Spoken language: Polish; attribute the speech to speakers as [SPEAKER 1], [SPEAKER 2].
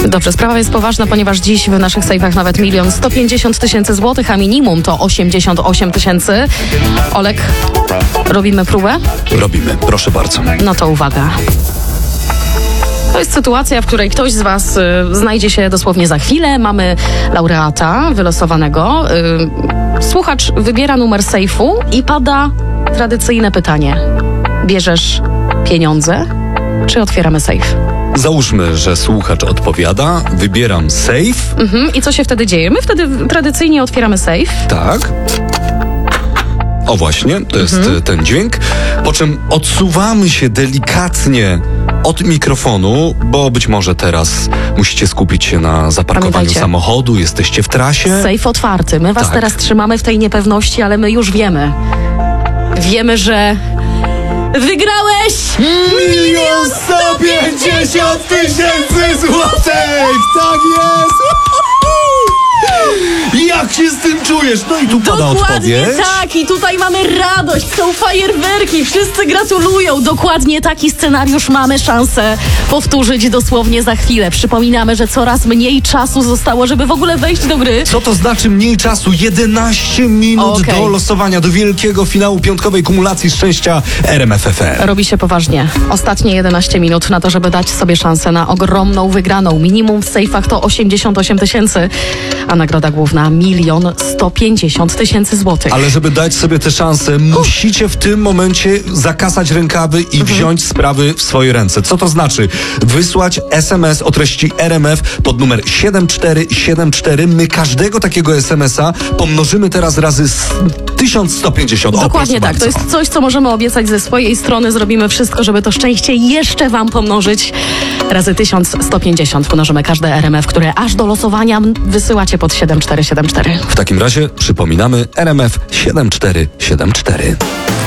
[SPEAKER 1] Dobrze, sprawa jest poważna, ponieważ dziś w naszych sejfach nawet 1 150 000 złotych, a minimum to 88 000. Olek, robimy próbę?
[SPEAKER 2] Robimy, proszę bardzo.
[SPEAKER 1] No to uwaga. To jest sytuacja, w której ktoś z was znajdzie się dosłownie za chwilę. Mamy laureata wylosowanego. Słuchacz wybiera numer sejfu i pada tradycyjne pytanie. Bierzesz pieniądze, czy otwieramy sejf?
[SPEAKER 2] Załóżmy, że słuchacz odpowiada, wybieram safe.
[SPEAKER 1] I co się wtedy dzieje? My wtedy tradycyjnie otwieramy sejf.
[SPEAKER 2] Tak. O właśnie, to jest ten dźwięk. Po czym odsuwamy się delikatnie od mikrofonu, bo być może teraz musicie skupić się na zaparkowaniu
[SPEAKER 1] Pamiętajcie,
[SPEAKER 2] samochodu, jesteście w trasie.
[SPEAKER 1] Sejf otwarty. My was
[SPEAKER 2] Tak.
[SPEAKER 1] teraz trzymamy w tej niepewności, ale my już wiemy. Wiemy, że wygrałeś
[SPEAKER 2] 1 150 000 złotych! Tak jest! Jak się z tym czujesz? No i tu pada
[SPEAKER 1] Dokładnie
[SPEAKER 2] odpowiedź.
[SPEAKER 1] tak, i tutaj mamy radość, są fajerwerki, wszyscy gratulują. Dokładnie taki scenariusz mamy szansę powtórzyć dosłownie za chwilę. Przypominamy, że coraz mniej czasu zostało, żeby w ogóle wejść do gry.
[SPEAKER 2] Co to znaczy mniej czasu? 11 minut
[SPEAKER 1] Okej.
[SPEAKER 2] do losowania, do wielkiego finału piątkowej kumulacji szczęścia RMF FM.
[SPEAKER 1] Robi się poważnie. Ostatnie 11 minut na to, żeby dać sobie szansę na ogromną wygraną. Minimum w sejfach to 88 000, a nagroda główna 1 150 000 złotych.
[SPEAKER 2] Ale żeby dać sobie tę szansę, musicie w tym momencie zakasać rękawy i wziąć sprawy w swoje ręce. Co to znaczy? Wysłać SMS o treści RMF pod numer 7474. My każdego takiego SMS-a pomnożymy teraz razy 1150.
[SPEAKER 1] Dokładnie tak. To jest coś, co możemy obiecać ze swojej strony. Zrobimy wszystko, żeby to szczęście jeszcze wam pomnożyć. Razy 1150 mnożymy każde RMF, które aż do losowania wysyłacie pod 7474.
[SPEAKER 2] W takim razie przypominamy RMF 7474.